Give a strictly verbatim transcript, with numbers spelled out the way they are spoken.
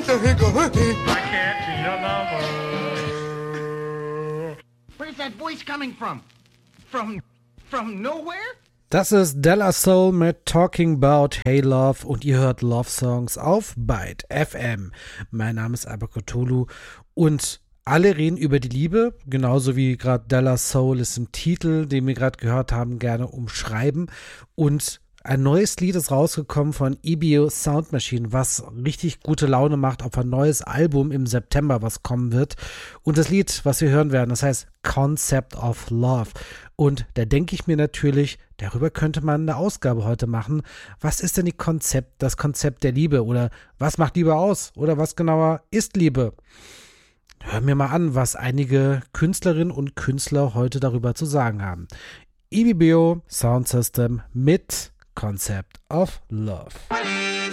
can't be a lover. Where's that voice coming from? From, from nowhere? Das ist De La Soul mit Talking About Hey Love und ihr hört Love Songs auf Byte F M. Mein Name ist Albert Cthulhu und alle reden über die Liebe, genauso wie gerade De La Soul es im Titel, den wir gerade gehört haben, gerne umschreiben. Und ein neues Lied ist rausgekommen von E B O Sound Machine, was richtig gute Laune macht auf ein neues Album im September, was kommen wird. Und das Lied, was wir hören werden, das heißt Concept of Love. Und da denke ich mir natürlich, darüber könnte man eine Ausgabe heute machen. Was ist denn die Konzept, das Konzept der Liebe? Oder was macht Liebe aus? Oder was genauer ist Liebe? Hören wir mal an, was einige Künstlerinnen und Künstler heute darüber zu sagen haben. E B O Sound System mit Concept of Love.